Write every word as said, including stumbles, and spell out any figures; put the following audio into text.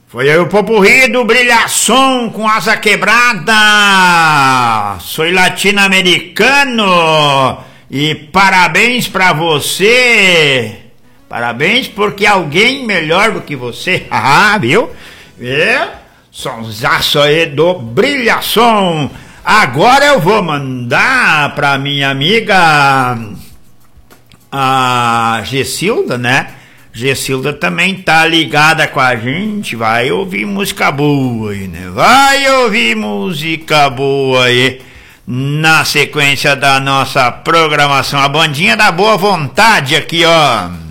Foi aí o popurrí do Brilhação com Asa Quebrada. Sou latino-americano e parabéns pra você. Parabéns porque alguém melhor do que você. Ah, viu? É, sonsaço aí do Brilhação. Agora eu vou mandar pra minha amiga a Gessilda, né? Gessilda também tá ligada com a gente. Vai ouvir música boa aí, né? Vai ouvir música boa aí na sequência da nossa programação. A bandinha da boa vontade aqui, ó.